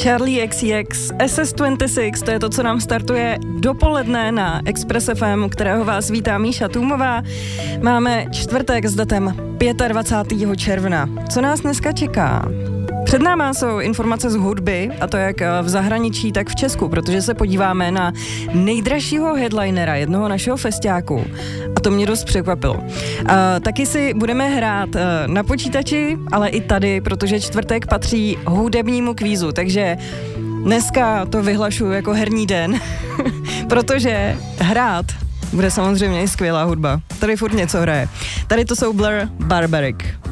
Charlie XCX, SS26, to je to, co nám startuje dopoledne na Express FM, kterého vás vítá Míša Tůmová. Máme čtvrtek s datem 25. června. Co nás dneska čeká? Před náma jsou informace z hudby, a to jak v zahraničí, tak v Česku, protože se podíváme na nejdražšího headlinera jednoho našeho festiáku. A to mě dost překvapilo. Taky si budeme hrát na počítači, ale i tady, protože čtvrtek patří hudebnímu kvízu, takže dneska to vyhlašuju jako herní den, protože hrát bude samozřejmě i skvělá hudba. Tady furt něco hraje. Tady to jsou Blur Barbaric.